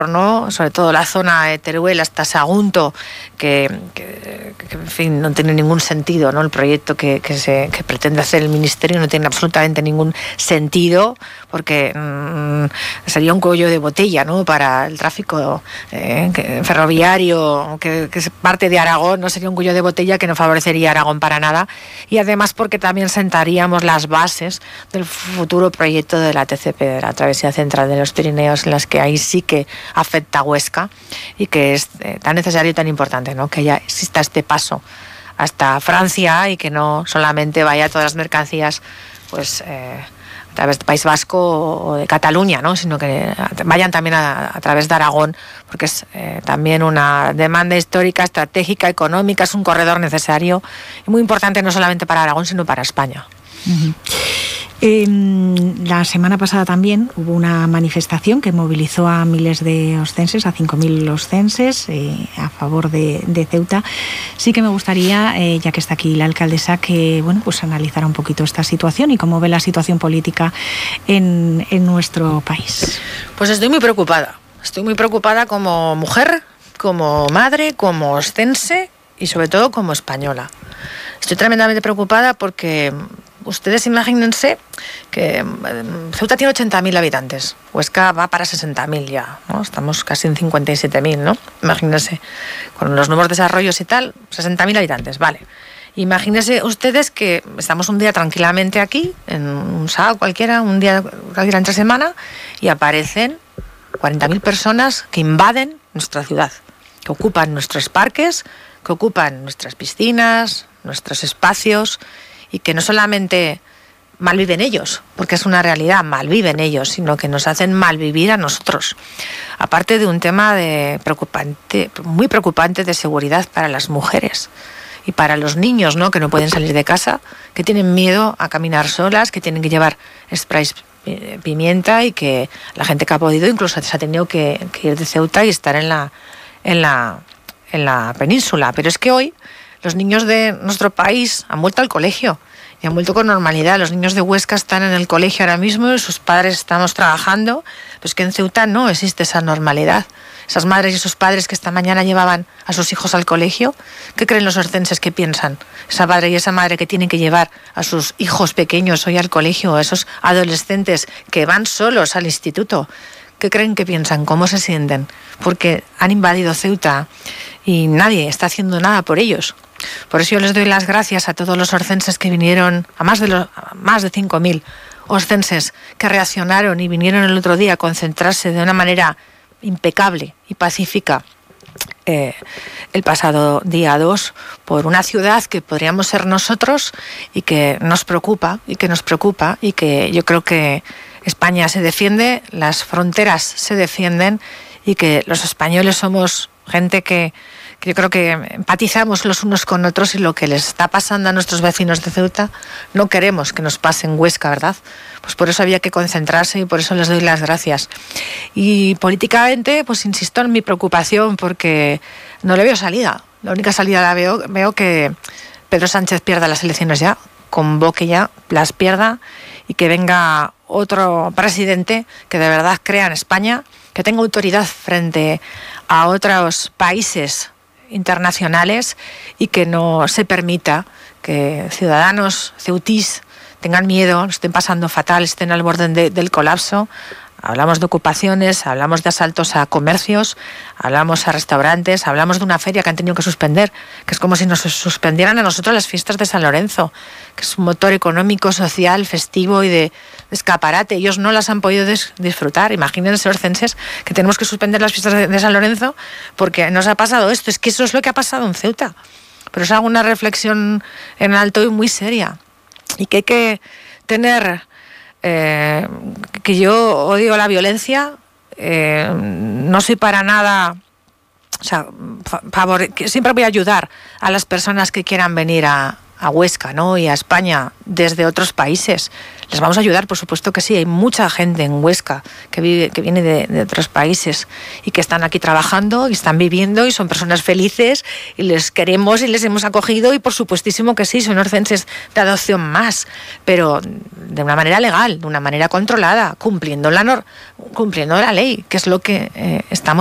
¿no? Sobre todo la zona de Teruel hasta Sagunto, que en fin, no tiene ningún sentido, ¿no? El proyecto que pretende hacer el Ministerio no tiene absolutamente ningún sentido, porque sería un cuello de botella, ¿no? Para el tráfico ferroviario que es parte de Aragón, no sería un cuello de botella que no favorecería a Aragón para nada, y además porque también sentaríamos las bases del futuro proyecto de la TCP, de la Travesía Central de los Pirineos, en las que ahí sí que afecta a Huesca, y que es tan necesario y tan importante, ¿no? Que ya exista este paso hasta Francia y que no solamente vaya todas las mercancías pues a través del País Vasco o de Cataluña, ¿no? Sino que vayan también a través de Aragón, porque es también una demanda histórica, estratégica, económica, es un corredor necesario y muy importante no solamente para Aragón, sino para España. Uh-huh. La semana pasada también hubo una manifestación que movilizó a miles de oscenses, a 5.000 oscenses, a favor de Ceuta. Sí que me gustaría, ya que está aquí la alcaldesa, que pues analizara un poquito esta situación y cómo ve la situación política en nuestro país. Pues estoy muy preocupada como mujer, como madre, como oscense y sobre todo como española. Estoy tremendamente preocupada porque ustedes imagínense que Ceuta tiene 80.000 habitantes, Huesca va para 60.000 ya, ¿no? Estamos casi en 57.000, ¿no? Imagínense, con los nuevos desarrollos y tal, 60.000 habitantes, vale. Imagínense ustedes que estamos un día tranquilamente aquí, en un sábado cualquiera, un día cualquiera entre semana, y aparecen 40.000 personas que invaden nuestra ciudad, que ocupan nuestros parques, que ocupan nuestras piscinas, nuestros espacios, y que no solamente malviven ellos, porque es una realidad, malviven ellos, sino que nos hacen malvivir a nosotros. Aparte de un tema muy preocupante de seguridad para las mujeres y para los niños, ¿no? Que no pueden salir de casa, que tienen miedo a caminar solas, que tienen que llevar sprays pimienta, y que la gente que ha podido incluso se ha tenido que ir de Ceuta y estar en la península. Pero es que hoy los niños de nuestro país han vuelto al colegio y han vuelto con normalidad. Los niños de Huesca están en el colegio ahora mismo y sus padres estamos trabajando. Pero es que en Ceuta no existe esa normalidad. Esas madres y esos padres que esta mañana llevaban a sus hijos al colegio, ¿qué creen los oscenses que piensan? Esa padre y esa madre que tienen que llevar a sus hijos pequeños hoy al colegio, a esos adolescentes que van solos al instituto, ¿qué creen que piensan? ¿Cómo se sienten? Porque han invadido Ceuta y nadie está haciendo nada por ellos. Por eso yo les doy las gracias a todos los oscenses que vinieron, a más de 5.000 oscenses que reaccionaron y vinieron el otro día a concentrarse de una manera impecable y pacífica el pasado día 2 por una ciudad que podríamos ser nosotros y que nos preocupa y que yo creo que España se defiende, las fronteras se defienden y que los españoles somos gente que yo creo que empatizamos los unos con otros, y lo que les está pasando a nuestros vecinos de Ceuta no queremos que nos pase en Huesca, ¿verdad? Pues por eso había que concentrarse y por eso les doy las gracias. Y políticamente, pues insisto en mi preocupación porque no le veo salida. La única salida la veo que Pedro Sánchez pierda las elecciones ya, convoque ya, las pierda y que venga otro presidente que de verdad crea en España, que tenga autoridad frente a otros países internacionales y que no se permita que ciudadanos ceutís tengan miedo, estén pasando fatal, estén al borde del colapso. Hablamos de ocupaciones, hablamos de asaltos a comercios, hablamos a restaurantes, hablamos de una feria que han tenido que suspender, que es como si nos suspendieran a nosotros las fiestas de San Lorenzo, que es un motor económico, social, festivo y de escaparate. Ellos no las han podido disfrutar. Imagínense, oscenses, que tenemos que suspender las fiestas de San Lorenzo porque nos ha pasado esto. Es que eso es lo que ha pasado en Ceuta. Pero es alguna reflexión en alto y muy seria. Y que hay que tener... que yo odio la violencia, no soy para nada, o sea, que siempre voy a ayudar a las personas que quieran venir a a Huesca, ¿no?, y a España desde otros países. Les vamos a ayudar, por supuesto que sí. Hay mucha gente en Huesca que viene de otros países y que están aquí trabajando y están viviendo y son personas felices y les queremos y les hemos acogido, y por supuestísimo que sí, son orcenses de adopción más, pero de una manera legal, de una manera controlada, cumpliendo la ley, que es lo que estamos